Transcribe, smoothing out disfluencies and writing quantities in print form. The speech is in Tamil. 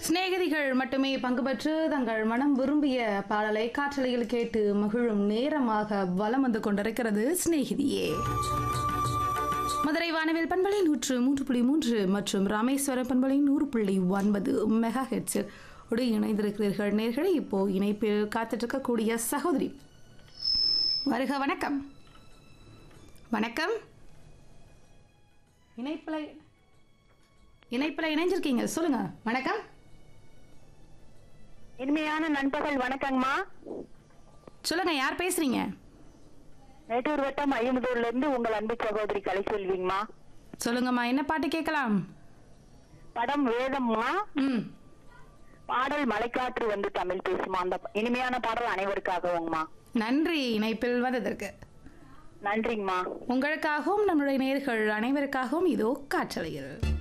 சிநேகிதிகள் மட்டுமே பங்கு பெற்று தங்கள் மனம் விரும்பிய பாடலை காற்றலையில் கேட்டு மகிழும் நேரமாக வலம் வந்து கொண்டிருக்கிறது சிநேகிதியே. மதுரை வானவில் பண்பலை 103.3 மற்றும் ராமேஸ்வரம் பண்பலை 100.9 மெகா ஹெட்ஸ் உடைய இணைந்திருக்கிறீர்கள். நேர்களை இப்போ இணைப்பில் காத்துட்டு இருக்கக்கூடிய சகோதரி வருக. வணக்கம். வணக்கம். இணைப்பில் இணைஞ்சிருக்கீங்க, சொல்லுங்க. வணக்கம். இனிமையான நண்பர்கள் வணக்கங்கம்மா. சொல்லுங்க, யார் பேசுறீங்க? மேட்டூர் வட்டம் ஐயமுதூர்ல இருந்து உங்கள் அன்பு சகோதரி கலைசெல்விங்கம்மா. சொல்லுங்கம்மா, என்ன பாட்டு கேட்கலாம்? படம் வேதம்மா. பாடல் மலைக்காற்று வந்து தமிழ் பேசுமா. அந்த இனிமையான பாடல் அனைவருக்காகவும்மா. நன்றி இணைப்பில் வந்ததற்கு. நன்றிங்கம்மா. உங்களுக்காகவும் நம்முடைய நேயர்கள் அனைவருக்காகவும் இதோ காற்றலையில்.